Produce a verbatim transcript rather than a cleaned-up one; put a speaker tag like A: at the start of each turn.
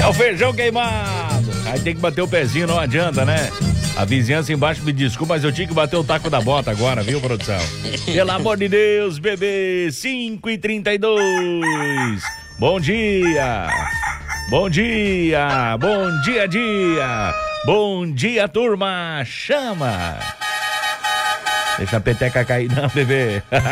A: o feijão queimado. Aí tem que bater o pezinho, não adianta, né? A vizinhança embaixo me desculpa, mas eu tinha que bater o taco da bota agora, viu, produção? Pelo amor de Deus, bebê. cinco e trinta e dois. Bom dia. Bom dia. Bom dia, dia. Bom dia, turma. Chama. Deixa a peteca cair, não, bebê.